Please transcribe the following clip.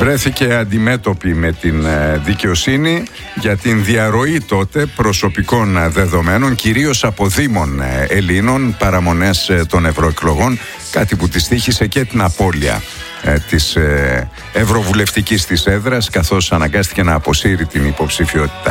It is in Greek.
βρέθηκε αντιμέτωπη με την δικαιοσύνη για την διαρροή τότε προσωπικών δεδομένων, κυρίως από δήμων Ελλήνων, παραμονές των ευρωεκλογών, κάτι που της τύχησε και την απώλεια της ευρωβουλευτικής της έδρας, καθώς αναγκάστηκε να αποσύρει την υποψηφιότητά